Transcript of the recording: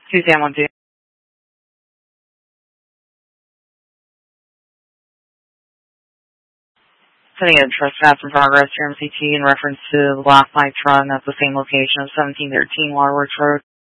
Suzanne 12. Sending a trespass in progress to MCT in reference to the last night's run at the same location of 1713 Waterworks Road.